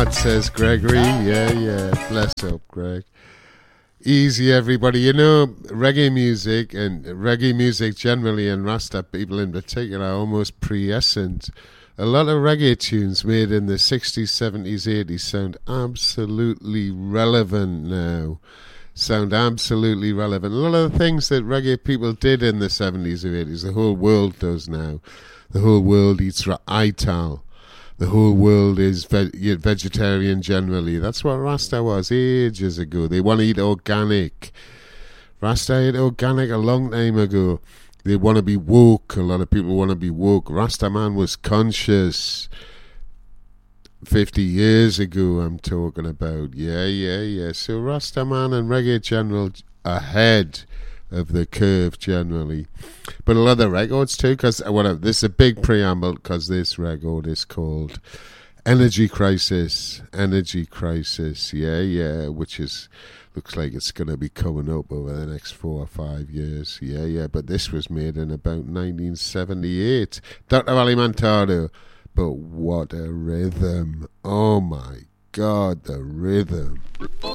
mad, says Gregory. Yeah. Bless up, Greg. Easy, everybody. You know, reggae music generally, and Rasta people in particular, are almost pre-essent. A lot of reggae tunes made in the 60s, 70s, 80s sound absolutely relevant now. A lot of the things that reggae people did in the 70s or 80s, the whole world does now. The whole world eats ital. The whole world is vegetarian generally. That's what Rasta was ages ago. They want to eat organic. Rasta ate organic a long time ago. They want to be woke. A lot of people want to be woke. Rasta man was conscious 50 years ago, I'm talking about. Yeah. So Rasta man and reggae general ahead of the curve generally. But a lot of the records too, because this is a big preamble, because this record is called Energy Crisis, which looks like it's going to be coming up over the next 4 or 5 years. But this was made in about 1978. Dr. Alimentado. But what a rhythm. Oh my God, the rhythm.